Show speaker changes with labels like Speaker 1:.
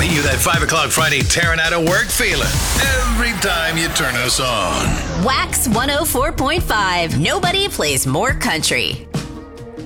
Speaker 1: Giving you that 5 o'clock Friday tearing out of work feeling every time you turn us on.
Speaker 2: Wax 104.5. Nobody plays more country.